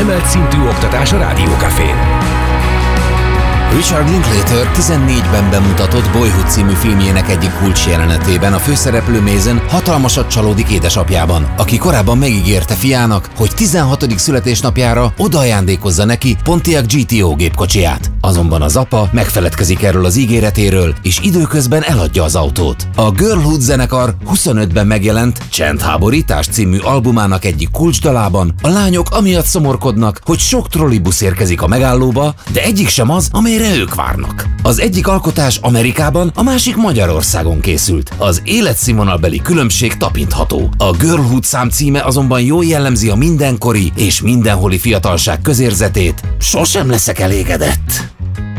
Emelt szintű oktatás a Rádiókafén. Richard Linklater 14-ben bemutatott Boyhood című filmjének egyik kulcsjelenetében a főszereplő Mason hatalmasat csalódik édesapjában, aki korábban megígérte fiának, hogy 16. születésnapjára odaajándékozza neki Pontiac GTO gépkocsiját. Azonban az apa megfeledkezik erről az ígéretéről, és időközben eladja az autót. A Girlhood zenekar 25-ben megjelent Csendháborítás című albumának egyik kulcsdalában a lányok amiatt szomorkodnak, hogy sok trollibusz érkezik a megállóba, de egyik sem az, amelyre ők várnak. Az egyik alkotás Amerikában, a másik Magyarországon készült. Az életszínvonalbeli különbség tapintható. A Girlhood szám címe azonban jól jellemzi a mindenkori és mindenholi fiatalság közérzetét. Sosem leszek elégedett.